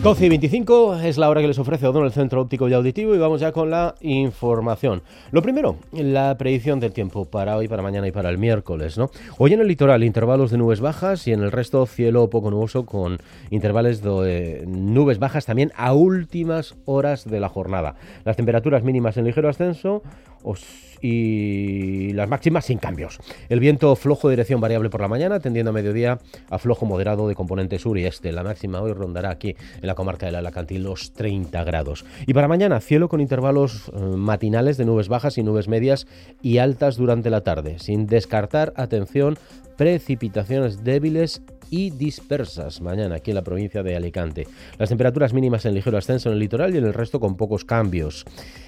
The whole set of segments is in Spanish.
12:25 es la hora que les ofrece Odón, el Centro Óptico y Auditivo, y vamos ya con la información. Lo primero, la predicción del tiempo para hoy, para mañana y para el miércoles, ¿no? Hoy en el litoral, intervalos de nubes bajas, y en el resto cielo poco nuboso con intervalos de nubes bajas también a últimas horas de la jornada. Las temperaturas mínimas en ligero ascenso y las máximas sin cambios. El viento flojo de dirección variable por la mañana, tendiendo a mediodía a flojo moderado de componente sur y este. La máxima hoy rondará aquí en la comarca del Alacantil los 30 grados. Y para mañana, cielo con intervalos matinales de nubes bajas y nubes medias y altas durante la tarde, sin descartar, atención, precipitaciones débiles y dispersas mañana aquí en la provincia de Alicante. Las temperaturas mínimas en ligero ascenso en el litoral y en el resto con pocos cambios.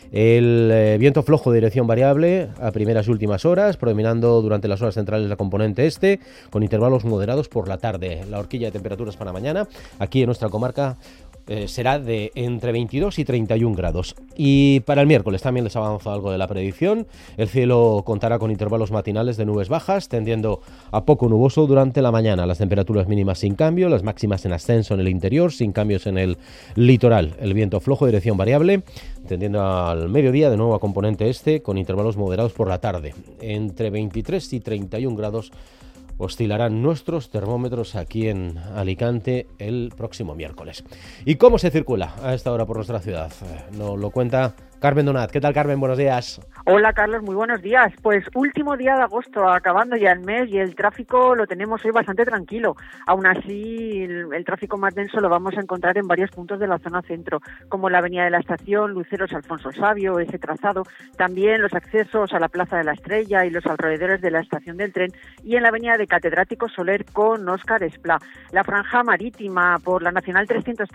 El viento flojo de dirección variable a primeras y últimas horas, predominando durante las horas centrales la componente este, con intervalos moderados por la tarde. La horquilla de temperaturas para mañana aquí en nuestra comarca será de entre 22 y 31 grados. Y para el miércoles también les avanzo algo de la predicción. El cielo contará con intervalos matinales de nubes bajas, tendiendo a poco nuboso durante la mañana. Las temperaturas mínimas sin cambio, las máximas en ascenso en el interior, sin cambios en el litoral. El viento flojo de dirección variable, tendiendo al mediodía de nuevo a componente este, con intervalos moderados por la tarde. Entre 23 y 31 grados oscilarán nuestros termómetros aquí en Alicante el próximo miércoles. ¿Y cómo se circula a esta hora por nuestra ciudad? Nos lo cuenta Carmen Donat. ¿Qué tal, Carmen? Buenos días. Hola, Carlos. Muy buenos días. Pues último día de agosto, acabando ya el mes, y el tráfico lo tenemos hoy bastante tranquilo. Aún así, el tráfico más denso lo vamos a encontrar en varios puntos de la zona centro, como la avenida de la Estación, Luceros Alfonso Sabio, ese trazado. También los accesos a la Plaza de la Estrella y los alrededores de la estación del tren, y en la avenida de Catedrático Soler con Óscar Esplá. La franja marítima por la Nacional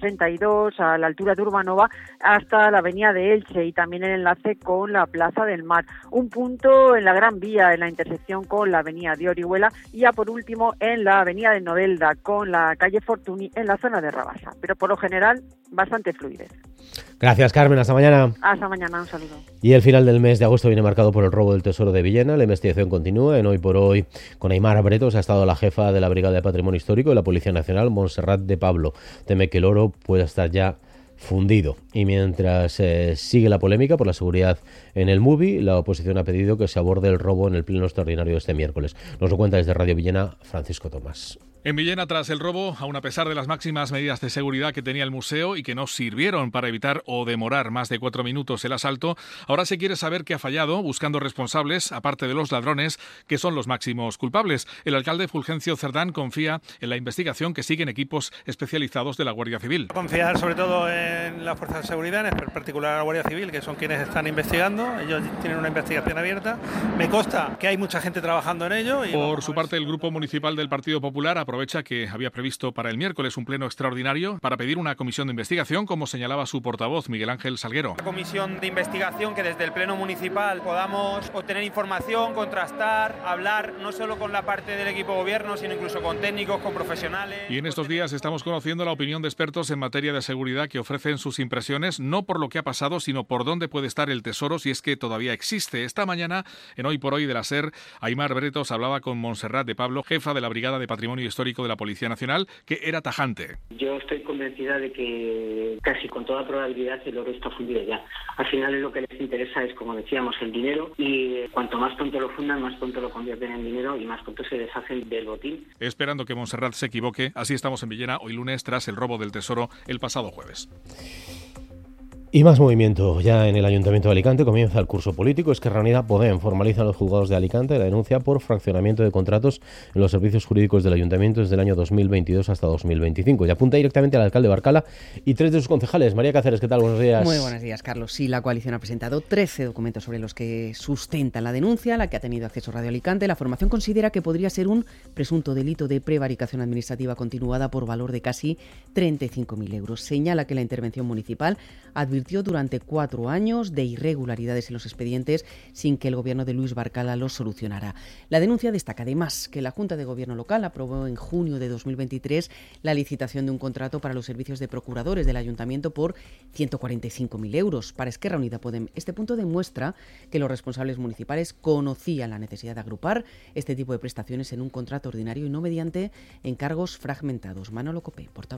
332 a la altura de Urbanova hasta la avenida de Elche, y también el enlace con la Plaza del Mar. Un punto en la Gran Vía, en la intersección con la avenida de Orihuela, y ya por último en la avenida de Novelda con la calle Fortuny en la zona de Rabasa. Pero por lo general, bastante fluidez. Gracias, Carmen. Hasta mañana. Hasta mañana. Un saludo. Y el final del mes de agosto viene marcado por el robo del Tesoro de Villena. La investigación continúa. En Hoy por Hoy, con Aimar Bretos, ha estado la jefa de la Brigada de Patrimonio Histórico de la Policía Nacional, Montserrat de Pablo. Teme que el oro pueda estar ya fundido. Y mientras sigue la polémica por la seguridad en el MUBI, la oposición ha pedido que se aborde el robo en el pleno extraordinario de este miércoles. Nos lo cuenta desde Radio Villena Francisco Tomás. En Villena, tras el robo, aun a pesar de las máximas medidas de seguridad que tenía el museo y que no sirvieron para evitar o demorar más de 4 minutos el asalto, ahora se quiere saber qué ha fallado, buscando responsables, aparte de los ladrones, que son los máximos culpables. El alcalde Fulgencio Cerdán confía en la investigación que siguen equipos especializados de la Guardia Civil. Confiar sobre todo en las fuerzas de seguridad, en particular la Guardia Civil, que son quienes están investigando. Ellos tienen una investigación abierta. Me consta que hay mucha gente trabajando en ello. Por su parte, el Grupo Municipal del Partido Popular aprovecha que había previsto para el miércoles un pleno extraordinario para pedir una comisión de investigación, como señalaba su portavoz, Miguel Ángel Salguero. Una comisión de investigación que desde el pleno municipal podamos obtener información, contrastar, hablar no solo con la parte del equipo de gobierno, sino incluso con técnicos, con profesionales. Y en estos días estamos conociendo la opinión de expertos en materia de seguridad que ofrecen sus impresiones, no por lo que ha pasado, sino por dónde puede estar el tesoro, si es que todavía existe. Esta mañana, en Hoy por Hoy de la SER, Aimar Bretos hablaba con Montserrat de Pablo, jefa de la Brigada de Patrimonio Histórico de la Policía Nacional, que era tajante. Yo estoy convencida de que casi con toda probabilidad el oro está fundido ya. Al final lo que les interesa es, como decíamos, el dinero, y cuanto más pronto lo fundan, más pronto lo convierten en dinero y más pronto se deshacen del botín. Esperando que Montserrat se equivoque, así estamos en Villena hoy lunes tras el robo del tesoro el pasado jueves. Y más movimiento. Ya en el Ayuntamiento de Alicante comienza el curso político. Esquerra Unida Podem formaliza en los juzgados de Alicante la denuncia por fraccionamiento de contratos en los servicios jurídicos del Ayuntamiento desde el año 2022 hasta 2025. Y apunta directamente al alcalde Barcala y 3 de sus concejales. María Cáceres, ¿qué tal? Buenos días. Muy buenos días, Carlos. Sí, la coalición ha presentado 13 documentos sobre los que sustentan la denuncia, la que ha tenido acceso Radio Alicante. La formación considera que podría ser un presunto delito de prevaricación administrativa continuada por valor de casi 35.000 euros. Señala que la intervención municipal advirtió durante 4 años de irregularidades en los expedientes sin que el gobierno de Luis Barcala los solucionara. La denuncia destaca además que la Junta de Gobierno local aprobó en junio de 2023 la licitación de un contrato para los servicios de procuradores del ayuntamiento por 145.000 euros. Para Esquerra Unida Podem, este punto demuestra que los responsables municipales conocían la necesidad de agrupar este tipo de prestaciones en un contrato ordinario y no mediante encargos fragmentados. Manolo Copé, portavoz.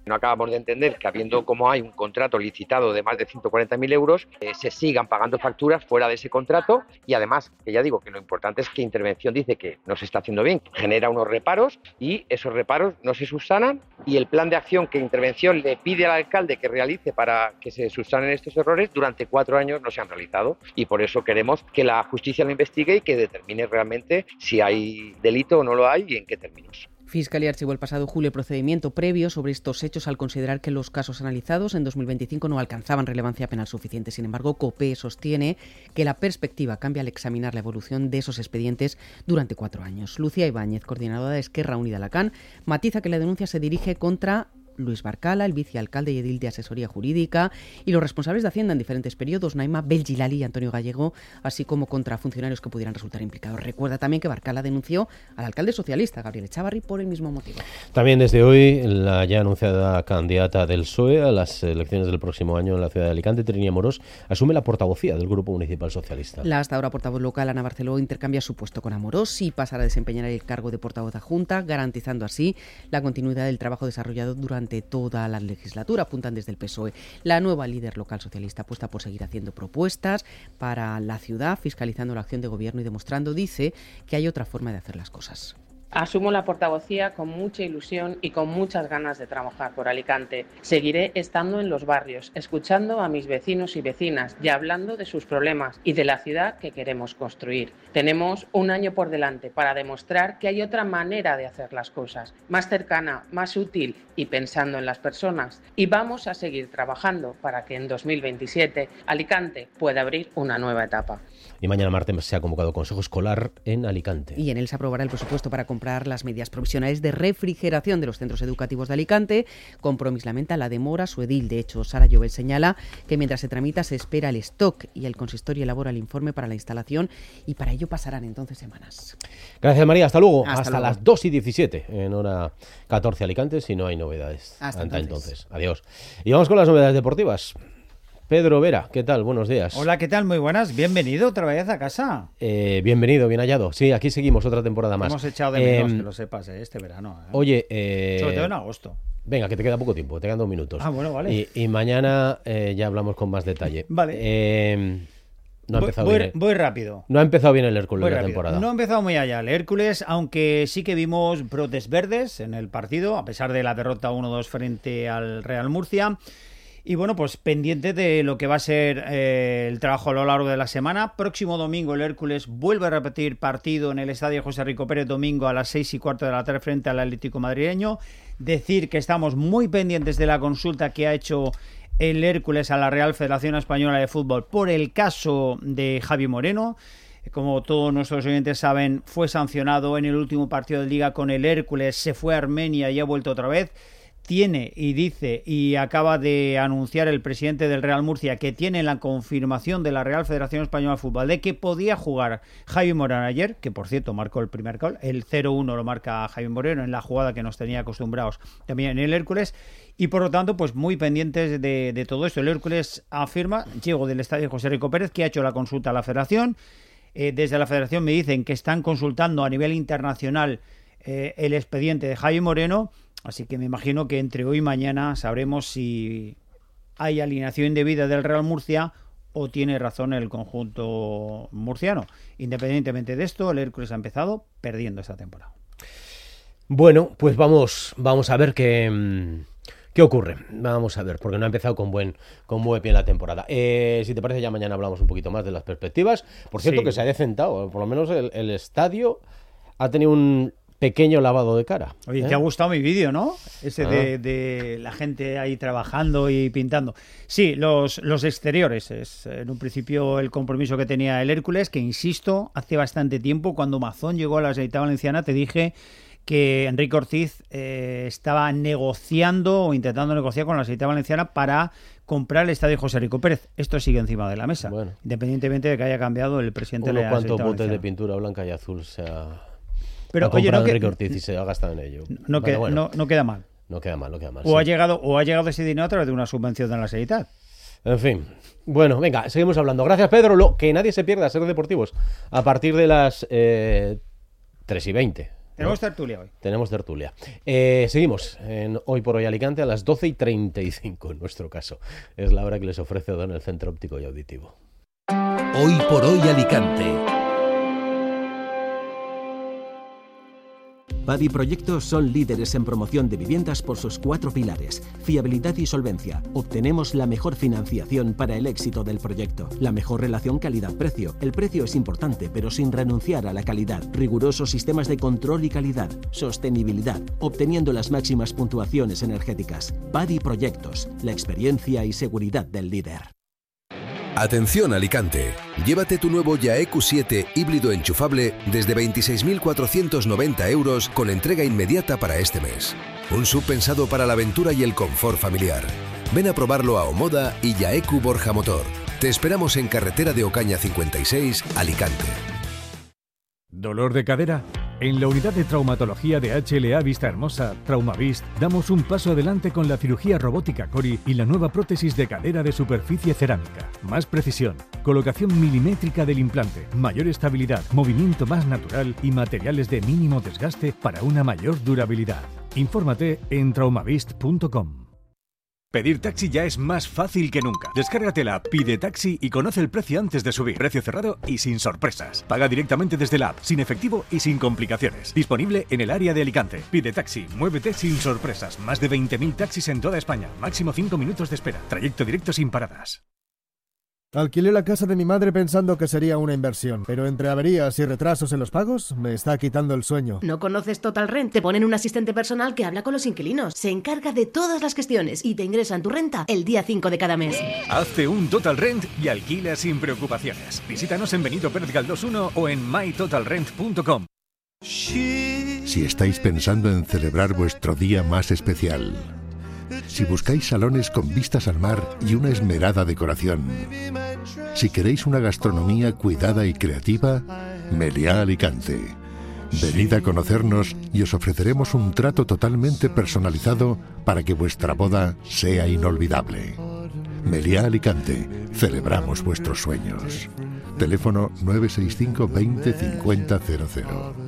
No acabamos de entender que habiendo como hay un contrato licitado de más de 140.000 euros, se sigan pagando facturas fuera de ese contrato y además, que ya digo que lo importante es que Intervención dice que no se está haciendo bien, genera unos reparos y esos reparos no se subsanan y el plan de acción que Intervención le pide al alcalde que realice para que se subsanen estos errores durante 4 años no se han realizado y por eso queremos que la justicia lo investigue y que determine realmente si hay delito o no lo hay y en qué términos. Fiscalía archivó el pasado julio el procedimiento previo sobre estos hechos al considerar que los casos analizados en 2025 no alcanzaban relevancia penal suficiente. Sin embargo, COPE sostiene que la perspectiva cambia al examinar la evolución de esos expedientes durante 4 años. Lucía Ibáñez, coordinadora de Esquerra Unida Alacant, matiza que la denuncia se dirige contra Luis Barcala, el vicealcalde y edil de Asesoría Jurídica, y los responsables de Hacienda en diferentes periodos, Naima Belgilali y Antonio Gallego, así como contra funcionarios que pudieran resultar implicados. Recuerda también que Barcala denunció al alcalde socialista, Gabriel Echavarri, por el mismo motivo. También desde hoy, la ya anunciada candidata del PSOE a las elecciones del próximo año en la ciudad de Alicante, Trini Amorós, asume la portavocía del Grupo Municipal Socialista. La hasta ahora portavoz local, Ana Barceló, intercambia su puesto con Amorós y pasará a desempeñar el cargo de portavoz adjunta, garantizando así la continuidad del trabajo desarrollado durante toda la legislatura, apuntan desde el PSOE. La nueva líder local socialista apuesta por seguir haciendo propuestas para la ciudad, fiscalizando la acción de gobierno y demostrando, dice, que hay otra forma de hacer las cosas. Asumo la portavocía con mucha ilusión y con muchas ganas de trabajar por Alicante. Seguiré estando en los barrios, escuchando a mis vecinos y vecinas y hablando de sus problemas y de la ciudad que queremos construir. Tenemos un año por delante para demostrar que hay otra manera de hacer las cosas, más cercana, más útil y pensando en las personas. Y vamos a seguir trabajando para que en 2027 Alicante pueda abrir una nueva etapa. Y mañana martes se ha convocado Consejo Escolar en Alicante. Y en él se aprobará el presupuesto para comprar las medidas provisionales de refrigeración de los centros educativos de Alicante. Compromís lamenta la demora su edil. De hecho, Sara Llobel señala que mientras se tramita se espera el stock y el consistorio elabora el informe para la instalación y para ello pasarán entonces semanas. Gracias, María. Hasta luego. Hasta luego. Las 2:17 en hora 14 Alicante, si no hay novedades. Hasta entonces. Adiós. Y vamos con las novedades deportivas. Pedro Vera, ¿qué tal? Buenos días. Hola, ¿qué tal? Muy buenas. Bienvenido otra vez a casa. Bienvenido, bien hallado. Sí, aquí seguimos otra temporada más. Hemos echado de menos, que lo sepas, este verano. Oye, sobre todo en agosto. Venga, que te queda poco tiempo, te quedan 2 minutos. Ah, bueno, vale. Y mañana ya hablamos con más detalle. Vale. No ha empezado bien. Voy rápido. No ha empezado bien el Hércules la temporada. No ha empezado muy allá el Hércules, aunque sí que vimos brotes verdes en el partido, a pesar de la derrota 1-2 frente al Real Murcia. Y bueno, pues pendiente de lo que va a ser el trabajo a lo largo de la semana. Próximo domingo el Hércules vuelve a repetir partido en el estadio José Rico Pérez, domingo a las 6:15 de la tarde frente al Atlético madrileño. Decir que estamos muy pendientes de la consulta que ha hecho el Hércules a la Real Federación Española de Fútbol por el caso de Javi Moreno. Como todos nuestros oyentes saben, fue sancionado en el último partido de Liga con el Hércules, se fue a Armenia y ha vuelto otra vez. Tiene y dice y acaba de anunciar el presidente del Real Murcia que tiene la confirmación de la Real Federación Española de Fútbol de que podía jugar Javi Moreno ayer, que por cierto marcó el primer gol, el 0-1 lo marca Javi Moreno en la jugada que nos tenía acostumbrados también en el Hércules, y por lo tanto pues muy pendientes de todo esto. El Hércules afirma, llego del estadio José Rico Pérez, que ha hecho la consulta a la Federación. Desde la Federación me dicen que están consultando a nivel internacional el expediente de Javi Moreno. Así que me imagino que entre hoy y mañana sabremos si hay alineación indebida del Real Murcia o tiene razón el conjunto murciano. Independientemente de esto, el Hércules ha empezado perdiendo esta temporada. Bueno, pues vamos a ver qué ocurre. Vamos a ver, porque no ha empezado con buen pie la temporada. Si te parece, ya mañana hablamos un poquito más de las perspectivas. Por cierto, sí, que se ha decentado. Por lo menos el estadio ha tenido un pequeño lavado de cara. Oye, ¿te ha gustado mi vídeo, no? Ese de la gente ahí trabajando y pintando. Sí, los exteriores. Es en un principio el compromiso que tenía el Hércules, que insisto, hace bastante tiempo, cuando Mazón llegó a la Generalitat Valenciana, te dije que Enrique Ortiz estaba negociando o intentando negociar con la Generalitat Valenciana para comprar el estadio José Rico Pérez. Esto sigue encima de la mesa, bueno, independientemente de que haya cambiado el presidente de la Generalitat Valenciana. ¿Cuántos botes de pintura blanca y azul se ha... Pero oye, Enrique Ortiz y se ha gastado en ello? No queda mal. No queda mal. O sí, ha llegado ese dinero a través de una subvención de la Generalitat. En fin. Bueno, venga, seguimos hablando. Gracias, Pedro. Que nadie se pierda Ser Deportivos a partir de las 3:20. Tenemos tertulia hoy. Tenemos tertulia. Seguimos en Hoy por Hoy Alicante a las 12:35 en nuestro caso. Es la hora que les ofrece Odón el Centro Óptico y Auditivo. Hoy por Hoy Alicante. Padi Proyectos son líderes en promoción de viviendas por sus 4 pilares: fiabilidad y solvencia. Obtenemos la mejor financiación para el éxito del proyecto. La mejor relación calidad-precio. El precio es importante, pero sin renunciar a la calidad. Rigurosos sistemas de control y calidad. Sostenibilidad, obteniendo las máximas puntuaciones energéticas. Padi Proyectos, la experiencia y seguridad del líder. Atención Alicante, llévate tu nuvo YAE Q7 híbrido enchufable desde 26.490 euros con entrega inmediata para este mes. Un SUV pensado para la aventura y el confort familiar. Ven a probarlo a Omoda y YAEQ Borja Motor. Te esperamos en carretera de Ocaña 56, Alicante. ¿Dolor de cadera? En la unidad de traumatología de HLA Vista Hermosa, Traumavist, damos un paso adelante con la cirugía robótica Cori y la nueva prótesis de cadera de superficie cerámica. Más precisión, colocación milimétrica del implante, mayor estabilidad, movimiento más natural y materiales de mínimo desgaste para una mayor durabilidad. Infórmate en traumavist.com. Pedir taxi ya es más fácil que nunca. Descárgate la app Pide Taxi y conoce el precio antes de subir. Precio cerrado y sin sorpresas. Paga directamente desde la app, sin efectivo y sin complicaciones. Disponible en el área de Alicante. Pide Taxi, muévete sin sorpresas. Más de 20.000 taxis en toda España. Máximo 5 minutos de espera. Trayecto directo sin paradas. Alquilé la casa de mi madre pensando que sería una inversión, pero entre averías y retrasos en los pagos me está quitando el sueño. ¿No conoces Total Rent? Te ponen un asistente personal que habla con los inquilinos, se encarga de todas las gestiones y te ingresan tu renta el día 5 de cada mes. Hazte un Total Rent y alquila sin preocupaciones. Visítanos en Benito Pérez Galdós 1 o en mytotalrent.com. Si estáis pensando en celebrar vuestro día más especial, si buscáis salones con vistas al mar y una esmerada decoración, si queréis una gastronomía cuidada y creativa, Meliá Alicante. Venid a conocernos y os ofreceremos un trato totalmente personalizado para que vuestra boda sea inolvidable. Meliá Alicante, celebramos vuestros sueños. Teléfono 965 20 50 00.